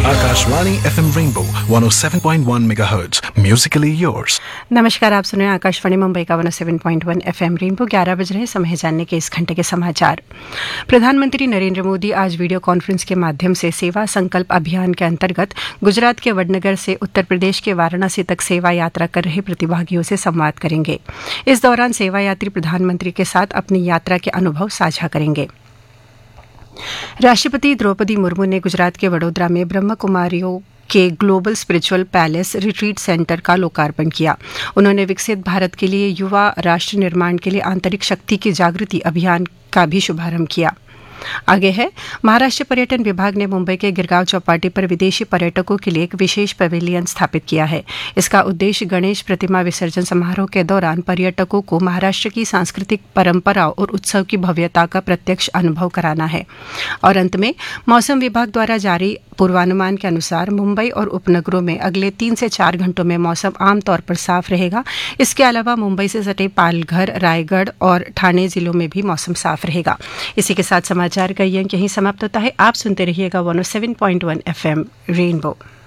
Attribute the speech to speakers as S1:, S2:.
S1: Akashvani FM Rainbow 107.1 MHz Musically yours.
S2: नमस्कार, आप सुन रहे हैं आकाशवाणी मुंबई का 107.1 FM रेनबो। 11 बज रहे समय जानने के इस घंटे के समाचार। प्रधानमंत्री नरेंद्र मोदी आज वीडियो कॉन्फ्रेंस के माध्यम से सेवा संकल्प अभियान के अंतर्गत गुजरात के वडनगर से उत्तर प्रदेश के वाराणसी तक सेवा यात्रा कर रहे प्रतिभागियों से संवाद करेंगे। इस दौरान सेवा यात्री प्रधानमंत्री के साथ अपनी यात्रा के अनुभव साझा करेंगे। राष्ट्रपति द्रौपदी मुर्मू ने गुजरात के वडोदरा में ब्रह्म कुमारियों के global spiritual palace retreat centre का लोकार्पण किया। उन्होंने विकसित भारत के लिए युवा राष्ट्र निर्माण के लिए आंतरिक शक्ति की जागृति अभियान का भी शुभारंभ किया। आगे है, महाराष्ट्र पर्यटन विभाग ने मुंबई के गिरगांव चौपाटी पर विदेशी पर्यटकों के लिए एक विशेष पवेलियन स्थापित किया है। इसका उद्देश्य गणेश प्रतिमा विसर्जन समारोह के दौरान पर्यटकों को महाराष्ट्र की सांस्कृतिक परंपराओं और उत्सव की भव्यता का प्रत्यक्ष अनुभव कराना है। और अंत में, मौसम विभाग द्वारा जारी पूर्वानुमान के अनुसार मुंबई और उपनगरों में अगले 3 से 4 घंटों में मौसम आमतौर पर साफ रहेगा। इसके अलावा मुंबई से सटे पालघर, रायगढ़ और ठाणे जिलों में भी मौसम साफ रहेगा। इसी के साथ समाचार का ये अंक यहीं समाप्त होता है। आप सुनते रहिएगा 107.1 FM रेनबो।